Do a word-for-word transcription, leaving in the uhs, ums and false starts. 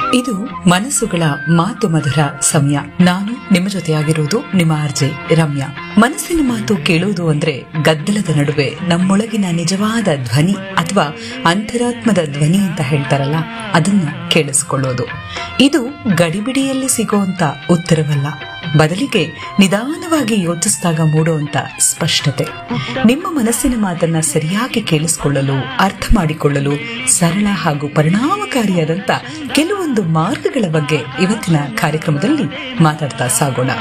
ಇದು ಮನಸ್ಸುಗಳ ಮಾತು ಮಧುರ ಸಮಯ. ನಾನು ನಿಮ್ಮ ಜೊತೆಯಾಗಿರುವುದು ನಿಮ್ಮ ಆರ್ಜೆ ರಮ್ಯಾ. ಮನಸ್ಸಿನ ಮಾತು ಕೇಳುವುದು ಅಂದ್ರೆ ಗದ್ದಲದ ನಡುವೆ ನಮ್ಮೊಳಗಿನ ನಿಜವಾದ ಧ್ವನಿ ಅಥವಾ ಅಂತರಾತ್ಮದ ಧ್ವನಿ ಅಂತ ಹೇಳ್ತಾರಲ್ಲ, ಅದನ್ನ ಕೇಳಿಸಿಕೊಳ್ಳೋದು. ಇದು ಗಡಿಬಿಡಿಯಲ್ಲಿ ಸಿಗುವಂತ ಉತ್ತರವಲ್ಲ, ಬದಲಿಗೆ ನಿಧಾನವಾಗಿ ಯೋಚಿಸಿದಾಗ ಮೂಡುವಂತ ಸ್ಪಷ್ಟತೆ. ನಿಮ್ಮ ಮನಸ್ಸಿನ ಮಾತನ್ನ ಸರಿಯಾಗಿ ಕೇಳಿಸಿಕೊಳ್ಳಲು, ಅರ್ಥ ಮಾಡಿಕೊಳ್ಳಲು ಸರಳ ಹಾಗೂ ಪರಿಣಾಮಕಾರಿಯಾದಂತ ಕೆಲವೊಂದು ಮಾರ್ಗಗಳ ಬಗ್ಗೆ ಇವತ್ತಿನ ಕಾರ್ಯಕ್ರಮದಲ್ಲಿ ಮಾತಾಡ್ತಾ ಸಾಗೋಣ.